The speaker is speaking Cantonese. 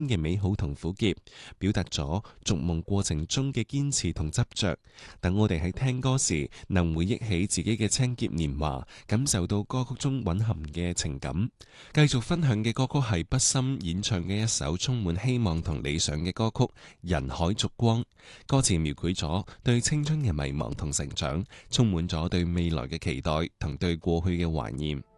嘅美好同苦澀，表達咗逐夢過程中嘅堅持同執着。等我哋喺聽歌時，能回憶起自己嘅青澀年華，感受到歌曲中蘊含嘅情感。繼續分享嘅歌曲係畢心演唱嘅一首充滿希望同理想嘅歌曲《人海燭光》。歌詞描繪咗對青春嘅迷茫同成長，充滿咗對未來嘅期待同對過去嘅懷念。